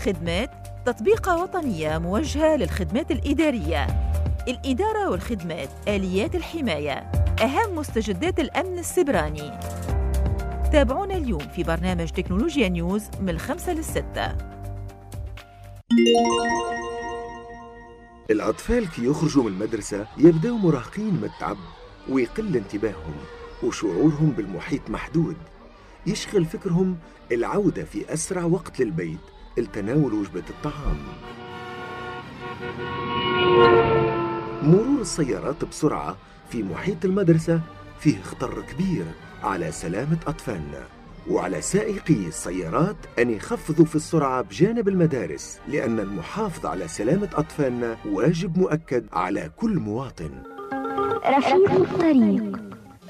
الخدمات تطبيقة وطنية موجهة للخدمات الإدارية. الإدارة والخدمات، آليات الحماية، أهم مستجدات الأمن السيبراني. تابعونا اليوم في برنامج تكنولوجيا نيوز من 5 ل6. الأطفال كي يخرجوا من المدرسة يبدأوا مراهقين من التعب، ويقل انتباههم وشعورهم بالمحيط محدود. يشغل فكرهم العودة في أسرع وقت للبيت لتناول وجبة الطعام. مرور السيارات بسرعة في محيط المدرسة فيه خطر كبير على سلامة أطفالنا، وعلى سائقي السيارات أن يخفضوا في السرعة بجانب المدارس، لأن المحافظة على سلامة أطفالنا واجب مؤكد على كل مواطن. رفيق الطريق.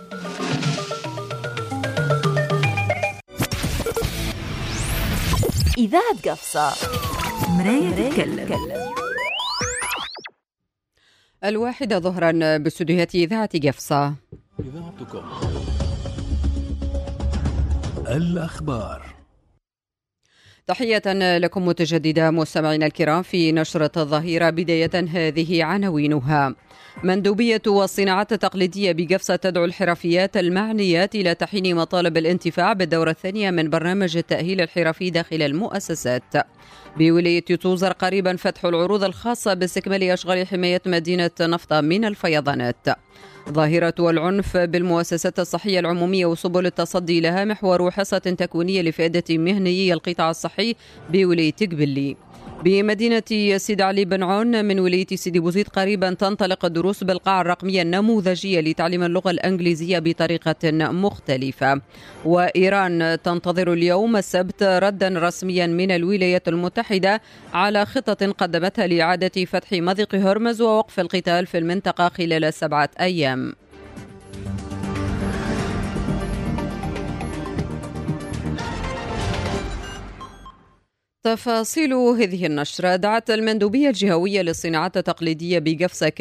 إذاعة قفصة، مراية تتكلم. 1:00 ظهرا باستديوهات إذاعة قفصة. إذاعتكم الأخبار. تحية لكم متجددة مستمعينا الكرام في نشرة الظهيرة. بداية هذه عناوينها: مندوبية والصناعات التقليدية بقفصة تدعو الحرفيات المعنيات إلى تحيين مطالب الانتفاع بالدورة الثانية من برنامج التأهيل الحرفي داخل المؤسسات. بولاية توزر قريبا فتح العروض الخاصة باستكمال أشغال حماية مدينة نفطة من الفيضانات. ظاهرة العنف بالمؤسسات الصحية العمومية وسبل التصدي لها، محور حصة تكوينية لفائدة مهنيي القطاع الصحي بولاية قبلي. بمدينة سيد علي بن عون من ولاية سيدي بوزيد قريبا تنطلق الدروس بالقاعة الرقمية النموذجية لتعليم اللغة الإنجليزية بطريقة مختلفة. وإيران تنتظر اليوم السبت ردا رسميا من الولايات المتحدة على خطة قدمتها لإعادة فتح مضيق هرمز ووقف القتال في المنطقة خلال 7 أيام. تفاصيل هذه النشرة: دعت المندوبية الجهوية للصناعات التقليدية بقفصة